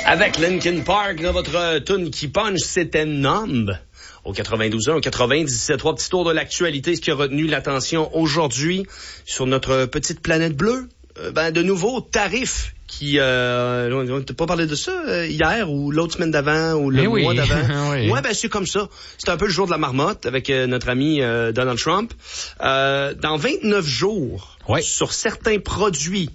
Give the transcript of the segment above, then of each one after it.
Avec Linkin Park, là, votre tune qui punch, c'était Numb. Au 92.1, au 97.3, petit tour de l'actualité, ce qui a retenu l'attention aujourd'hui sur notre petite planète bleue. De nouveaux tarifs qui... on n'a pas parlé de ça hier ou l'autre semaine d'avant ou le mois d'avant. Oui. Ouais, c'est comme ça. C'est un peu le jour de la marmotte avec notre ami Donald Trump. Dans 29 jours, sur certains produits,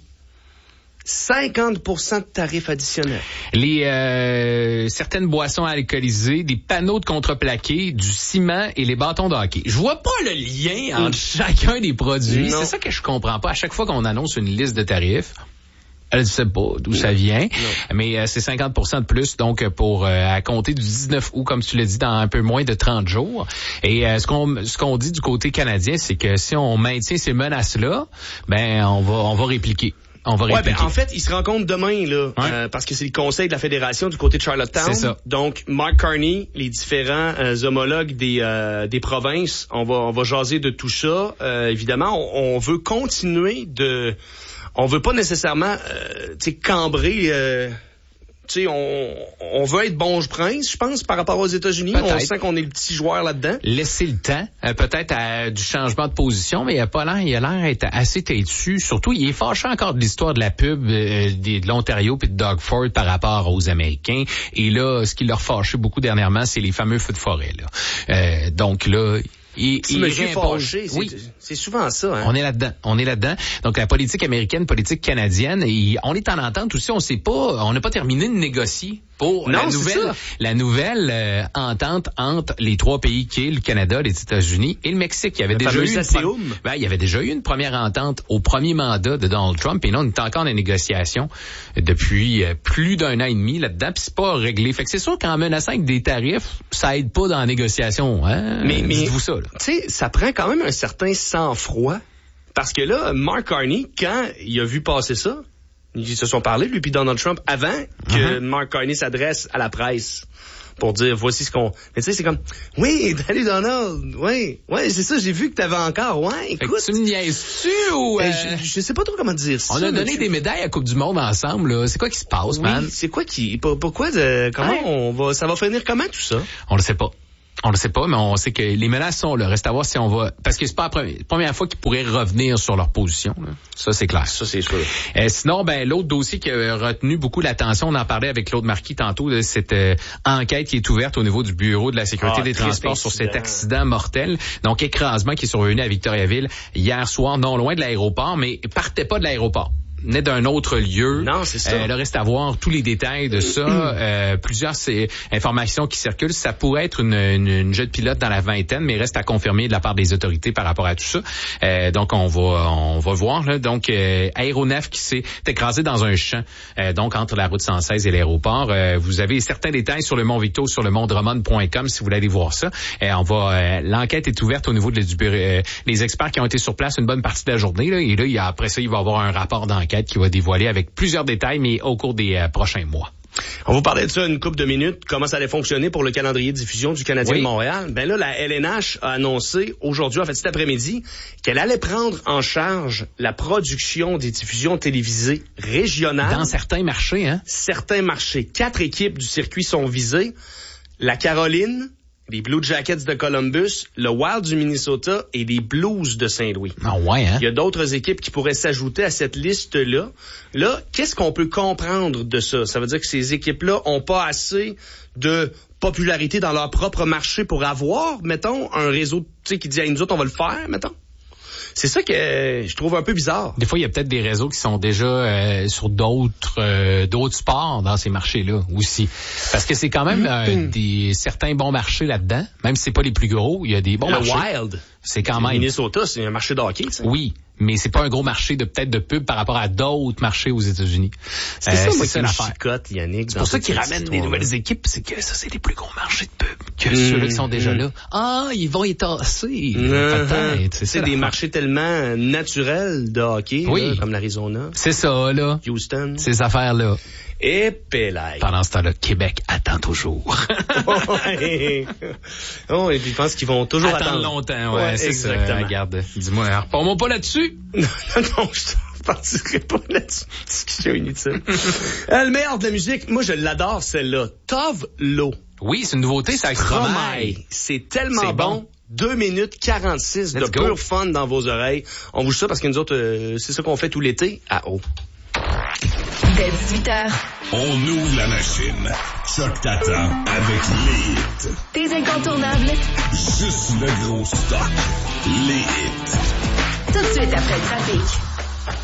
50% de tarifs additionnels. Certaines boissons alcoolisées, des panneaux de contreplaqué, du ciment et les bâtons de hockey. Je vois pas le lien entre chacun des produits. Non. C'est ça que je comprends pas. À chaque fois qu'on annonce une liste de tarifs, elle ne sait pas d'où ça vient, mais c'est 50% de plus, donc pour à compter du 19 août, comme tu l'as dit, dans un peu moins de 30 jours. Et ce qu'on dit du côté canadien, c'est que si on maintient ces menaces-là, on va répliquer. En fait, ils se rencontrent demain, là, parce que c'est le conseil de la fédération du côté de Charlottetown. C'est ça. Donc, Mark Carney, les différents homologues des provinces, on va jaser de tout ça. Évidemment, on veut continuer on veut pas nécessairement, cambrer. On veut être bon prince, je pense, par rapport aux États-Unis. Peut-être. On sent qu'on est le petit joueur là-dedans. Laisser le temps, peut-être du changement de position, mais il a l'air d'être assez têtu. Surtout, il est fâché encore de l'histoire de la pub de l'Ontario puis de Doug Ford par rapport aux Américains. Et là, ce qui leur fâché beaucoup dernièrement, c'est les fameux feux de forêt. Là. Donc là... Il fâché, c'est souvent ça. Hein? On est là-dedans. Donc la politique américaine, politique canadienne, on est en entente aussi. On n'a pas terminé de négocier pour la nouvelle entente entre les trois pays qui est le Canada, les États-Unis et le Mexique. Il y avait déjà eu une première entente au premier mandat de Donald Trump, et là on est encore en négociation depuis plus d'un an et demi là-dedans, puis c'est pas réglé. Fait que c'est sûr qu'en menaçant avec des tarifs, ça aide pas dans la négociation. Hein? Mais dites-vous ça. Tu sais, ça prend quand même un certain sang-froid, parce que là, Mark Carney, quand il a vu passer ça, ils se sont parlé, lui puis Donald Trump, avant que Mark Carney s'adresse à la presse pour dire voici ce qu'on... Mais tu sais, c'est comme, oui, salut Donald, oui, c'est ça, j'ai vu que t'avais encore, écoute... Fait que tu me niaises-tu ou... Je sais pas trop comment dire ça. On a donné des médailles à Coupe du Monde ensemble, là. C'est quoi qui se passe, man? C'est quoi pourquoi, comment ça va finir comment tout ça? On le sait pas. On le sait pas, mais on sait que les menaces sont là. Reste à voir si on va... Parce que c'est pas la première fois qu'ils pourraient revenir sur leur position. Là. Ça, c'est clair. Ça, c'est sûr. Sinon, l'autre dossier qui a retenu beaucoup l'attention, on en parlait avec Claude Marquis tantôt, de cette enquête qui est ouverte au niveau du Bureau de la sécurité des transports sur cet accident mortel. Donc, écrasement qui est survenu à Victoriaville hier soir, non loin de l'aéroport, mais partait pas de l'aéroport. Naît d'un autre lieu. Non, c'est ça. Il reste à voir tous les détails de ça. Plusieurs informations qui circulent. Ça pourrait être une jeune pilote dans la vingtaine, mais reste à confirmer de la part des autorités par rapport à tout ça. Donc, on va voir. Là. Donc, aéronef qui s'est écrasé dans un champ, donc entre la route 116 et l'aéroport. Vous avez certains détails sur le Mont Victo, sur le mondroman.com si vous voulez aller voir ça. L'enquête est ouverte au niveau des experts qui ont été sur place une bonne partie de la journée. Là, et là, après ça, il va y avoir un rapport d'enquête qui va dévoiler avec plusieurs détails, mais au cours des prochains mois. On vous parlait de ça une couple de minutes, comment ça allait fonctionner pour le calendrier de diffusion du Canadien de Montréal. Là, la LNH a annoncé aujourd'hui, en fait cet après-midi, qu'elle allait prendre en charge la production des diffusions télévisées régionales. Dans certains marchés, hein? Certains marchés. 4 équipes du circuit sont visées. La Caroline, les Blue Jackets de Columbus, le Wild du Minnesota et les Blues de Saint-Louis. Ah ouais, hein? Il y a d'autres équipes qui pourraient s'ajouter à cette liste-là. Là, qu'est-ce qu'on peut comprendre de ça? Ça veut dire que ces équipes-là ont pas assez de popularité dans leur propre marché pour avoir, mettons, un réseau, qui dit à nous autres, on va le faire, mettons? C'est ça que je trouve un peu bizarre. Des fois, il y a peut-être des réseaux qui sont déjà sur d'autres sports dans ces marchés-là aussi. Parce que c'est quand même certains bons marchés là-dedans. Même si c'est pas les plus gros, il y a des bons marchés. Le Wild. C'est quand même. Minnesota, c'est un marché de hockey, ça. Oui. Mais c'est pas un gros marché de pub par rapport à d'autres marchés aux États-Unis. C'est ça, moi, qui me chicote, Yannick. C'est pour ça qu'ils ramènent des nouvelles équipes, c'est que ça, c'est les plus gros marchés de pub que ceux-là qui sont déjà là. Ah, ils vont y tasser. Peut-être. C'est des marchés tellement naturels de hockey, là, comme l'Arizona. C'est ça, là. Houston. Ces affaires-là. Et Pelay. Pendant ce temps-là, Québec attend toujours. Et puis je pense qu'ils vont toujours attendre longtemps, c'est exactement. Ça. Regarde, dis-moi, repars-moi pas là-dessus. non, je Je partirai pas là-dessus. Discussion inutile. Le meilleur de la musique, moi je l'adore celle-là. Tove Lo. Oui, c'est une nouveauté, ça avec Stromae. C'est tellement bon. 2 minutes 46 de pur fun dans vos oreilles. On vous dit ça parce que nous autres, c'est ça qu'on fait tout l'été à eau. Dès 18h. On ouvre la machine. Choc t'attend avec les hits. Tes incontournables. Juste le gros stock. Les hits. Tout de suite après le trafic.